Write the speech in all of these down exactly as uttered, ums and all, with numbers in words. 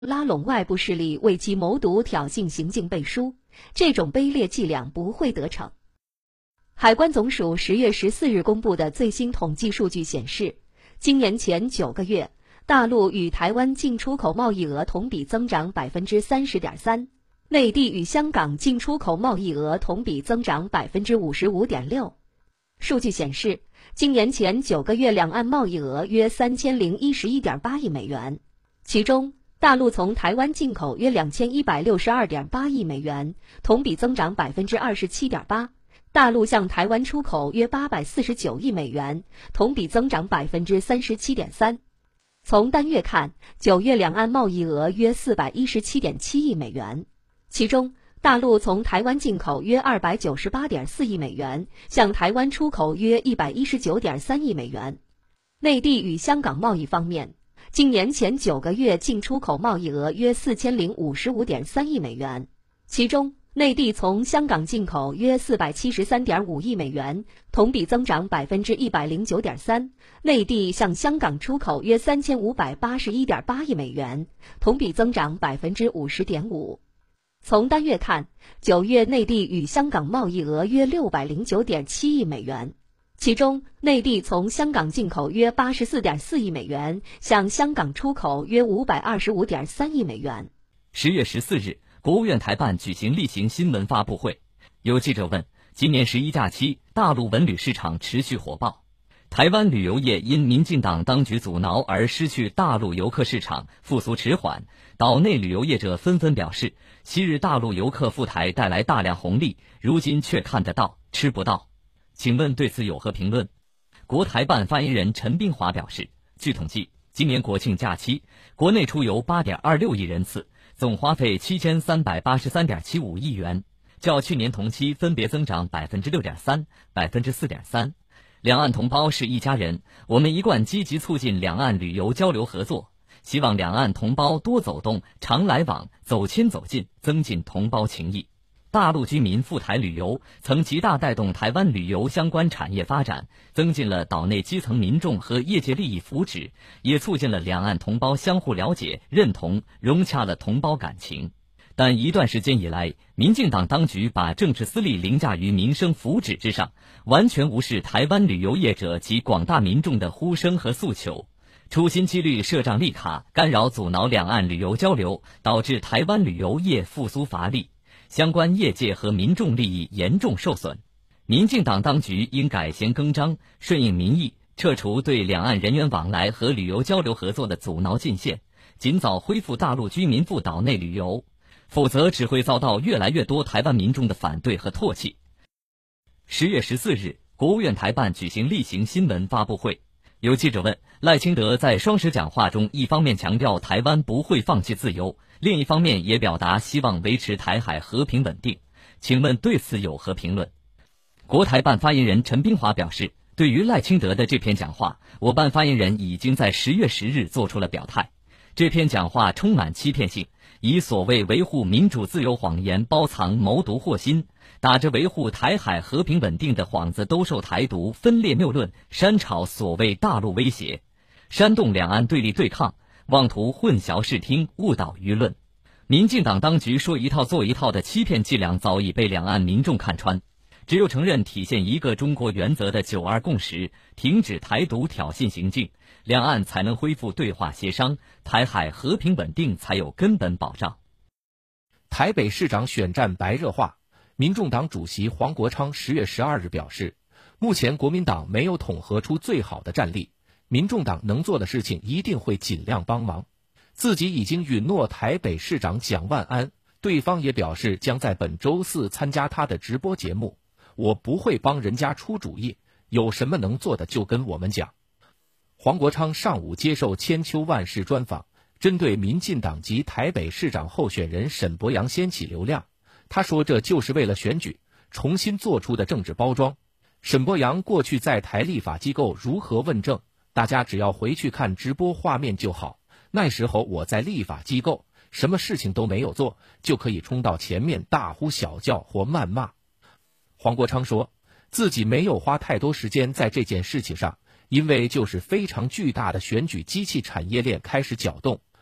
拉拢外部势力为其谋独挑衅行径背书，这种卑劣伎俩不会得逞。海关总署十月十四日公布的最新统计数据显示，今年前九个月，大陆与台湾进出口贸易额同比增长百分之三十点三，内地与香港进出口贸易额同比增长百分之五十五点六。数据显示，今年前九个月两岸贸易额约三千零一十一点八亿美元，其中大陆从台湾进口约两千一百六十二点八亿美元，同比增长百分之二十七点八。大陆向台湾出口约八百四十九亿美元，同比增长百分之三十七点三。从单月看，九月两岸贸易额约四百一十七点七亿美元，其中大陆从台湾进口约二百九十八点四亿美元，向台湾出口约一百一十九点三亿美元。内地与香港贸易方面，今年前九个月进出口贸易额约四千零五十五点三亿美元，其中内地从香港进口约四百七十三点五亿美元，同比增长百分之一百零九点三；内地向香港出口约三千五百八十一点八亿美元，同比增长百分之五十点五。从单月看，九月内地与香港贸易额约六百零九点七亿美元，其中内地从香港进口约八十四点四亿美元，向香港出口约五百二十五点三亿美元。 十月十四日。国务院台办举行例行新闻发布会，有记者问：今年十一假期，大陆文旅市场持续火爆，台湾旅游业因民进党当局阻挠而失去大陆游客市场，复苏迟缓。岛内旅游业者纷纷表示，昔日大陆游客赴台带来大量红利，如今却看得到吃不到。请问对此有何评论？国台办发言人陈冰华表示，据统计，今年国庆假期，国内出游 八点二六亿人次，总花费七千三百八十三点七五亿元，较去年同期分别增长 百分之六点三、百分之四点三。两岸同胞是一家人，我们一贯积极促进两岸旅游交流合作，希望两岸同胞多走动、常来往，走亲走近，增进同胞情谊。大陆居民赴台旅游曾极大带动台湾旅游相关产业发展，增进了岛内基层民众和业界利益福祉，也促进了两岸同胞相互了解、认同，融洽了同胞感情。但一段时间以来，民进党当局把政治私利凌驾于民生福祉之上，完全无视台湾旅游业者及广大民众的呼声和诉求，处心积虑设障立卡，干扰阻挠两岸旅游交流，导致台湾旅游业复苏乏力，相关业界和民众利益严重受损。民进党当局应改弦更张，顺应民意，撤除对两岸人员往来和旅游交流合作的阻挠禁限，尽早恢复大陆居民赴岛内旅游，否则只会遭到越来越多台湾民众的反对和唾弃。十月十四日，国务院台办举行例行新闻发布会，有记者问，赖清德在双十讲话中一方面强调台湾不会放弃自由，另一方面也表达希望维持台海和平稳定，请问对此有何评论？国台办发言人陈冰华表示，对于赖清德的这篇讲话，我办发言人已经在十月十日做出了表态。这篇讲话充满欺骗性，以所谓维护民主自由谎言包藏谋独祸心，打着维护台海和平稳定的幌子兜售台独分裂谬论，煽炒所谓大陆威胁，煽动两岸对立对抗，妄图混淆视听，误导舆论。民进党当局说一套做一套的欺骗伎俩早已被两岸民众看穿，只有承认体现一个中国原则的九二共识，停止台独挑衅行径，两岸才能恢复对话协商，台海和平稳定才有根本保障。 台北市长选战白热化，民众党主席黄国昌十月十二日表示，目前国民党没有统合出最好的战力，民众党能做的事情一定会尽量帮忙。自己已经允诺台北市长蒋万安，对方也表示将在本周四参加他的直播节目。我不会帮人家出主意，有什么能做的就跟我们讲。黄国昌上午接受千秋万世专访，针对民进党及台北市长候选人沈伯洋掀起流量，他说这就是为了选举重新做出的政治包装。沈伯洋过去在台立法机构如何问政，大家只要回去看直播画面就好。那时候我在立法机构，什么事情都没有做，就可以冲到前面大呼小叫或谩骂。黄国昌说，自己没有花太多时间在这件事情上，因为就是非常巨大的选举机器产业链开始搅动，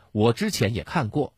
我之前也看过。